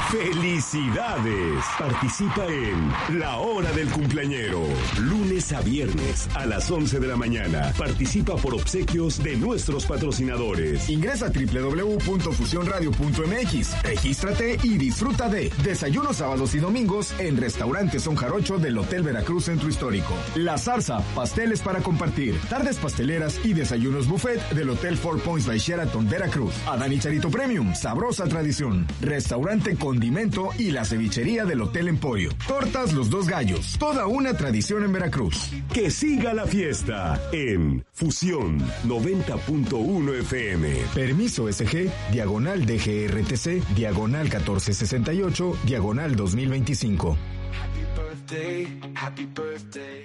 ¡Felicidades! Participa en La Hora del Cumpleañero. Lunes a viernes a las 11 de la mañana. Participa por obsequios de nuestros patrocinadores. Ingresa a www.fusionradio.mx. Regístrate y disfruta de desayunos sábados y domingos en Restaurante Son Jarocho del Hotel Veracruz Centro Histórico. La Zarza, pasteles para compartir. Tardes pasteleras y desayunos buffet del Hotel Four Points by Sheraton Veracruz. Adán y Charito Premium, sabrosa tradición. Restaurante Condimento y la cevichería del Hotel Emporio. Tortas Los Dos Gallos, toda una tradición en Veracruz. Que siga la fiesta en Fusión 90.1 FM. Permiso SG, diagonal DGRTC, diagonal 1468, diagonal 2025. Happy birthday, happy birthday.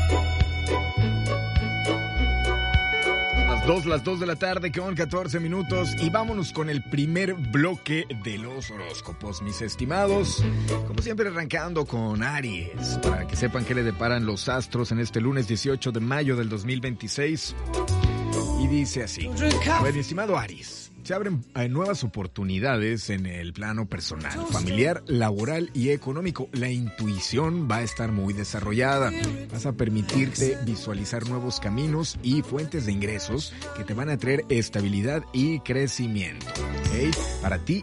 Las 2 de la tarde, con 14 minutos, y vámonos con el primer bloque de los horóscopos, mis estimados. Como siempre, arrancando con Aries, para que sepan qué le deparan los astros en este lunes 18 de mayo del 2026. Y dice así: a ver, mi estimado Aries, se abren nuevas oportunidades en el plano personal, familiar, laboral y económico. La intuición va a estar muy desarrollada. Vas a permitirte visualizar nuevos caminos y fuentes de ingresos que te van a traer estabilidad y crecimiento. ¿Okay? Para ti